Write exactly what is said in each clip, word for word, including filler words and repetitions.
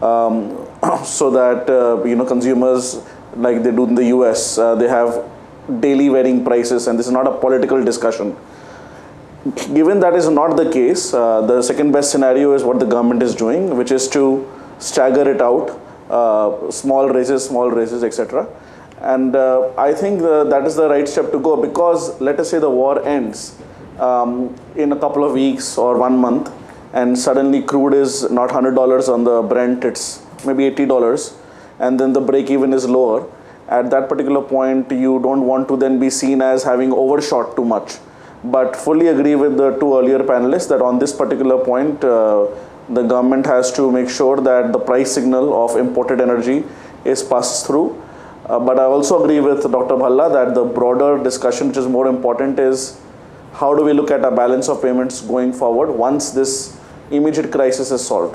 um, so that uh, you know consumers, like they do in the U S, uh, they have daily varying prices, and this is not a political discussion. Given that is not the case, uh, the second best scenario is what the government is doing, which is to stagger it out, uh, small raises, small raises, et cetera. And uh, I think the, that is the right step to go, because let us say the war ends um, in a couple of weeks or one month, and suddenly crude is not one hundred dollars on the Brent, it's maybe eighty dollars, and then the break even is lower. At that particular point, you don't want to then be seen as having overshot too much. But fully agree with the two earlier panelists that on this particular point, uh, the government has to make sure that the price signal of imported energy is passed through. Uh, but I also agree with Doctor Bhalla that the broader discussion, which is more important, is how do we look at a balance of payments going forward once this immediate crisis is solved.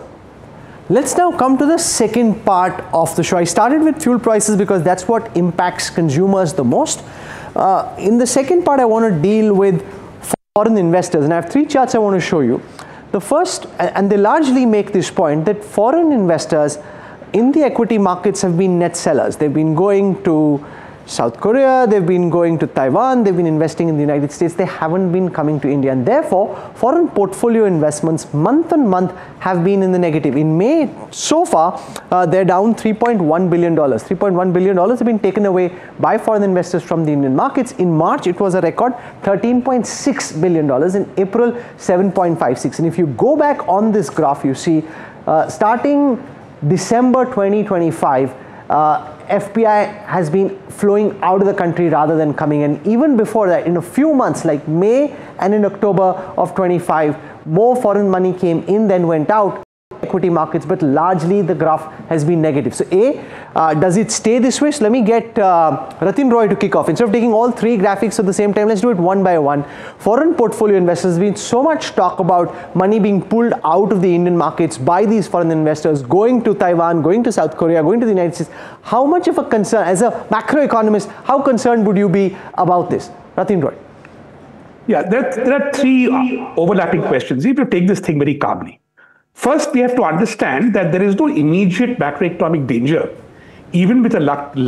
Let's now come to the second part of the show. I started with fuel prices because that's what impacts consumers the most. Uh, in the second part, I want to deal with foreign investors, and I have three charts I want to show you. The first, and they largely make this point, that foreign investors in the equity markets have been net sellers. They've been going to South Korea, they've been going to Taiwan, they've been investing in the United States, they haven't been coming to India, and therefore foreign portfolio investments month on month have been in the negative. In May, so far, uh, they're down three point one billion dollars. three point one billion dollars have been taken away by foreign investors from the Indian markets. In March, it was a record thirteen point six billion dollars. In April, seven point five six. And if you go back on this graph, you see uh, starting December twenty twenty-five, uh, F P I has been flowing out of the country rather than coming in. Even before that, in a few months like May and in October of twenty-five, more foreign money came in than went out equity markets, but largely the graph has been negative. So A, uh, does it stay this way? So let me get uh, Ratin Roy to kick off. Instead of taking all three graphics at the same time, let's do it one by one. Foreign portfolio investors, there's been so much talk about money being pulled out of the Indian markets by these foreign investors, going to Taiwan, going to South Korea, going to the United States. How much of a concern, as a macroeconomist, how concerned would you be about this? Ratin Roy. Yeah, there, there are three uh, overlapping questions. If you take this thing very calmly. First, we have to understand that there is no immediate macroeconomic danger, even with a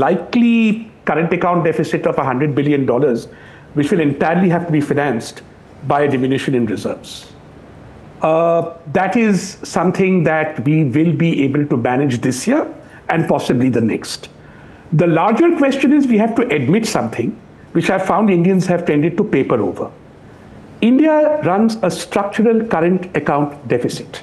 likely current account deficit of one hundred billion dollars, which will entirely have to be financed by a diminution in reserves. Uh, that is something that we will be able to manage this year and possibly the next. The larger question is we have to admit something, which I've found Indians have tended to paper over. India runs a structural current account deficit.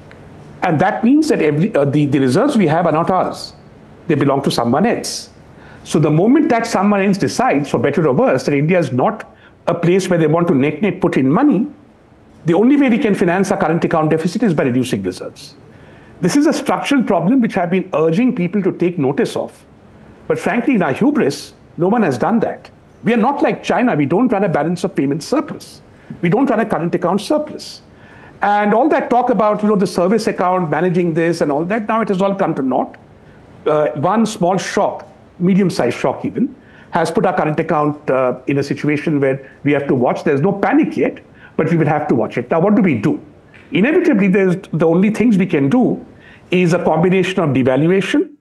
And that means that every, uh, the, the reserves we have are not ours. They belong to someone else. So the moment that someone else decides, for better or worse, that India is not a place where they want to net-net put in money, the only way we can finance our current account deficit is by reducing reserves. This is a structural problem which I've been urging people to take notice of. But frankly, in our hubris, no one has done that. We are not like China. We don't run a balance of payments surplus. We don't run a current account surplus. And all that talk about, you know, the service account, managing this and all that, now it has all come to naught. Uh, one small shock, medium-sized shock even, has put our current account uh, in a situation where we have to watch. There's no panic yet, but we will have to watch it. Now, what do we do? Inevitably, there's, the only things we can do is a combination of devaluation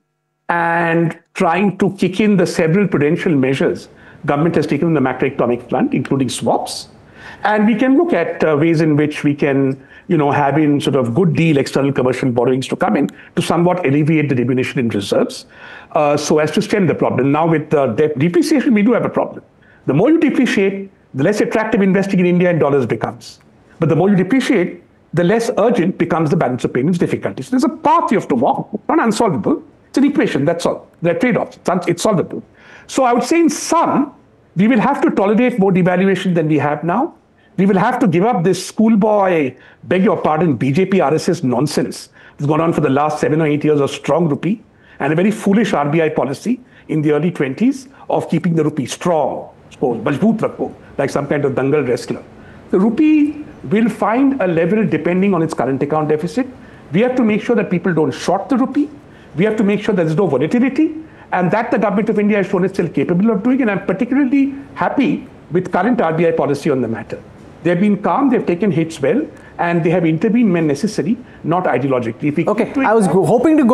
and trying to kick in the several prudential measures government has taken on the macroeconomic front, including swaps. And we can look at uh, ways in which we can, you know, have in sort of good deal external commercial borrowings to come in to somewhat alleviate the diminution in reserves, uh, so as to stem the problem. Now with the de depreciation, we do have a problem. The more you depreciate, the less attractive investing in India in dollars becomes. But the more you depreciate, the less urgent becomes the balance of payments difficulty. So there's a path you have to walk, not unsolvable. It's an equation, that's all. There are trade-offs, it's solvable. So I would say in sum, we will have to tolerate more devaluation than we have now. We will have to give up this schoolboy, beg your pardon, B J P R S S nonsense that's gone on for the last seven or eight years of strong rupee and a very foolish R B I policy in the early twenties of keeping the rupee strong, majboot rakho, like some kind of dangal wrestler. The rupee will find a level depending on its current account deficit. We have to make sure that people don't short the rupee. We have to make sure there is no volatility, and that the government of India has shown itself capable of doing. And I'm particularly happy with current R B I policy on the matter. They've been calm, they've taken hits well, and they have intervened when necessary, not ideologically. Okay, I was hoping to go